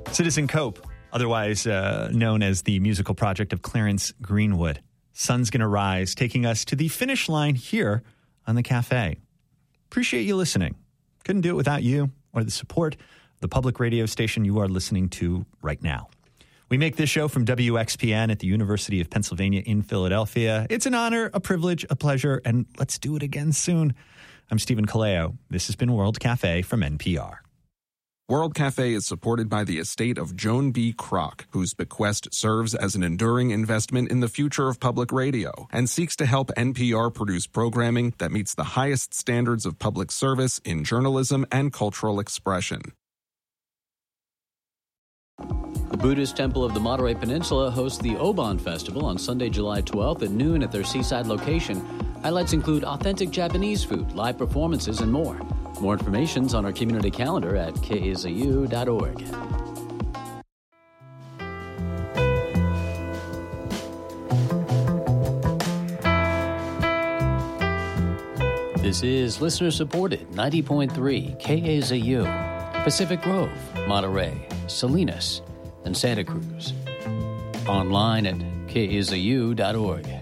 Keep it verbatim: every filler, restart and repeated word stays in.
Citizen Cope, otherwise uh, known as the musical project of Clarence Greenwood. Sun's Gonna Rise, taking us to the finish line here on the cafe. Appreciate you listening. Couldn't do it without you or the support of the public radio station you are listening to right now. We make this show from W X P N at the University of Pennsylvania in Philadelphia. It's an honor, a privilege, a pleasure, and let's do it again soon. I'm Stephen Kaleo. This has been World Cafe from N P R. World Cafe is supported by the estate of Joan B. Kroc, whose bequest serves as an enduring investment in the future of public radio and seeks to help N P R produce programming that meets the highest standards of public service in journalism and cultural expression. The Buddhist Temple of the Monterey Peninsula hosts the Obon Festival on Sunday, July twelfth at noon at their seaside location. Highlights include authentic Japanese food, live performances, and more. More information's on our community calendar at K A Z U dot org. This is listener-supported ninety point three K A Z U, Pacific Grove, Monterey, Salinas, and Santa Cruz. Online at K A Z U dot org.